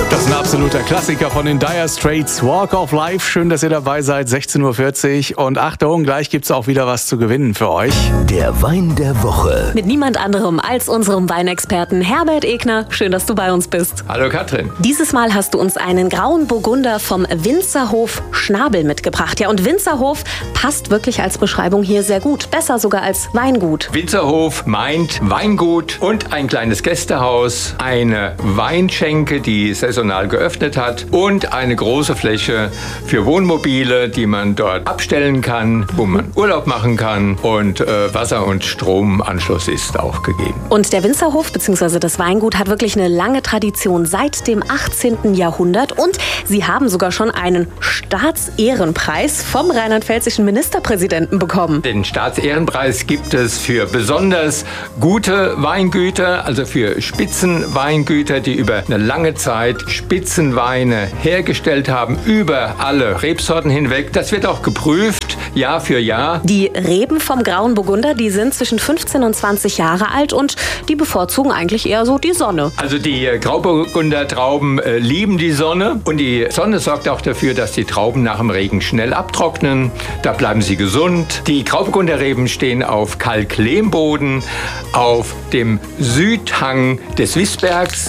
Das ist ein absoluter Klassiker von den Dire Straits, Walk of Life. Schön, dass ihr dabei seid, 16:40 Uhr. Und Achtung, gleich gibt's auch wieder was zu gewinnen für euch. Der Wein der Woche. Mit niemand anderem als unserem Weinexperten Herbert Egner. Schön, dass du bei uns bist. Hallo Katrin. Dieses Mal hast du uns einen grauen Burgunder vom Winzerhof Schnabel mitgebracht. Ja, und Winzerhof passt wirklich als Beschreibung hier sehr gut. Besser sogar als Weingut. Winzerhof meint Weingut und ein kleines Gästehaus, eine Weinschenke, die saisonal geöffnet hat und eine große Fläche für Wohnmobile, die man dort abstellen kann, wo man Urlaub machen kann, und Wasser- und Stromanschluss ist auch gegeben. Und der Winzerhof bzw. das Weingut hat wirklich eine lange Tradition seit dem 18. Jahrhundert und sie haben sogar schon einen Staatsehrenpreis vom rheinland-pfälzischen Ministerpräsidenten bekommen. Den Staatsehrenpreis gibt es für besonders gute Weingüter, also für Spitzenweingüter, die über eine lange Zeit Spitzenweine hergestellt haben, über alle Rebsorten hinweg. Das wird auch geprüft, Jahr für Jahr. Die Reben vom Grauen Burgunder, die sind zwischen 15 und 20 Jahre alt und die bevorzugen eigentlich eher so die Sonne. Also die Grauburgunder Trauben lieben die Sonne und die Sonne sorgt auch dafür, dass die Trauben nach dem Regen schnell abtrocknen. Da bleiben sie gesund. Die Grauburgunder Reben stehen auf Kalklehmboden, auf dem Südhang des Wissbergs.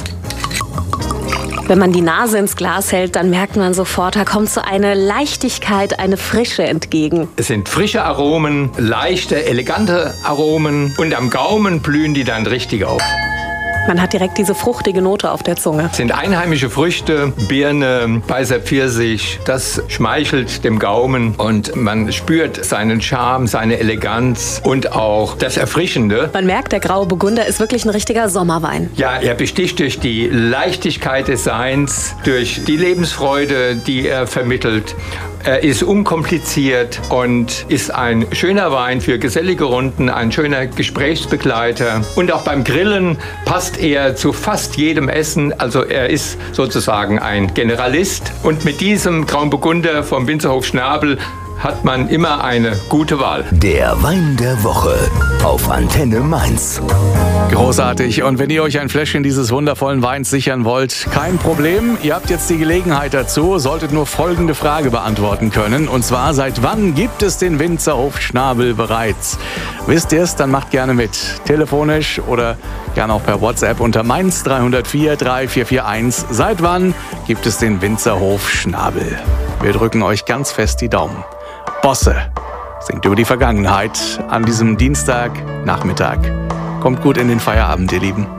Wenn man die Nase ins Glas hält, dann merkt man sofort, da kommt so eine Leichtigkeit, eine Frische entgegen. Es sind frische Aromen, leichte, elegante Aromen und am Gaumen blühen die dann richtig auf. Man hat direkt diese fruchtige Note auf der Zunge. Es sind einheimische Früchte, Birne, weißer Pfirsich. Das schmeichelt dem Gaumen und man spürt seinen Charme, seine Eleganz und auch das Erfrischende. Man merkt, der Graue Burgunder ist wirklich ein richtiger Sommerwein. Ja, er besticht durch die Leichtigkeit des Seins, durch die Lebensfreude, die er vermittelt. Er ist unkompliziert und ist ein schöner Wein für gesellige Runden, ein schöner Gesprächsbegleiter. Und auch beim Grillen passt er zu fast jedem Essen. Also er ist sozusagen ein Generalist. Und mit diesem Grauen Burgunder vom Winzerhof Schnabel hat man immer eine gute Wahl. Der Wein der Woche auf Antenne Mainz. Großartig. Und wenn ihr euch ein Fläschchen dieses wundervollen Weins sichern wollt, kein Problem. Ihr habt jetzt die Gelegenheit dazu, solltet nur folgende Frage beantworten können. Und zwar, seit wann gibt es den Winzerhof Schnabel bereits? Wisst ihr es? Dann macht gerne mit. Telefonisch oder gerne auch per WhatsApp unter Mainz 304 3441. Seit wann gibt es den Winzerhof Schnabel? Wir drücken euch ganz fest die Daumen. Bosse singt über die Vergangenheit an diesem Dienstagnachmittag. Kommt gut in den Feierabend, ihr Lieben.